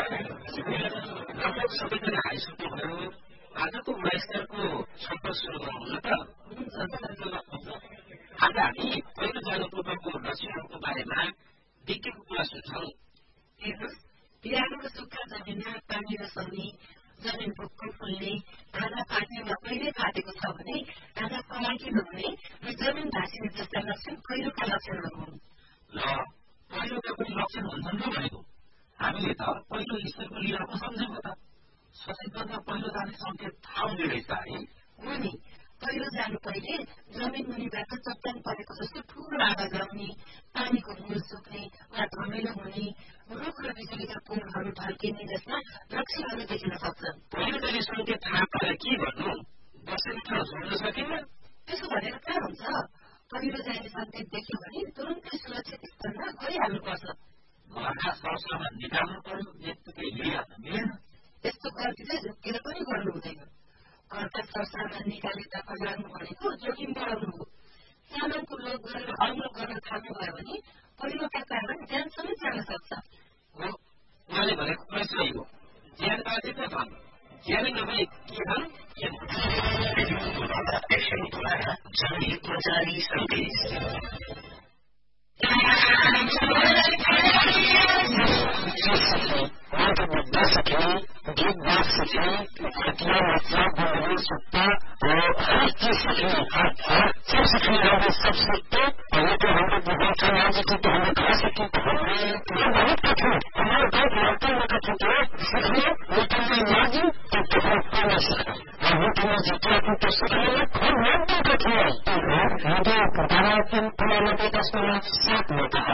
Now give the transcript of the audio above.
लगभग सबैजना आइसक्नुभयो आजको वयस्करको छलफल सुरु गरौँ न त आज हामी पहिलो जानु पूर्वको लक्षणहरूको बारेमा विज्ञको कुरा सुन्छौँ हेर्नुहोस् बिरालोको सुक्खा जमिनमा पानी नसर्ने जमिन भुक्क फुल्ने आधा फाट्ने वा कहिले फाटेको छ भने आधा पलाकिलो हुने र जमिन भाँसिने जस्ता लक्षण पहिरोका लक्षणहरू हुन् ल पहिरोका पनि लक्षण हुन्छन् र भनेको हामीले त पहिलो ईश्वरको लीलाको सम्झेको त सचेतनमा पहिलो जाने सङ्केत थाहा हुने रहेछ है हो नि पहिरो जानु पहिले जमिन मुनिबाट चट्टान परेको जस्तो ठूलो आवाज आउने पानीको मूल सुक्ने वा धमिलो हुने रुख र बिजुलीका पोलहरू ढल्किने जस्ता लक्षणहरू देखिन सक्छन् पहिलो जाने सङ्केत थाहा पाएर के गर्नु बसेर सोध्न सकिन्न त्यसो भनेर कहाँ हुन्छ पहिरो जाने सङ्केत देख्यो भने तुरुन्तै सुरक्षित स्थानमा गइहाल्नुपर्छ घरका सरसामान निकाल्नु पर्यो यत्तिकै लिइहाल्नु मिलेन यस्तो गल्ती झुक्केर पनि गर्नु हुँदैन घरका सरसामान निकालेर पगार्नु भनेको जोखिम बढाउनु हो सामानको लोभ गरेर अमल गर्न थाल्नुभयो भने पहिरोका कारण ज्यानसम्म जान सक्छ हो उहाँले भनेको कुरा सही हो ज्यान बाँचे त धन ज्यानै नभए के धन गीत बात सीखे खटिया नचा बोलने सकता और हर चीज सीखने सब सीखने होंगे सब सीखते पहले तो हमको बुढ़ा था आज तो हमें खा सके तो बहुत कठिन हमारे बहुत मानते हैं कठिन तो सीखने लेकिन मैं याद तो हम पाना सीखा और वो तुम्हें जितना तुम तो सीखने में और बहुत कठिन है मुझे 12 दिन 15 10 मिनट 7 मिनट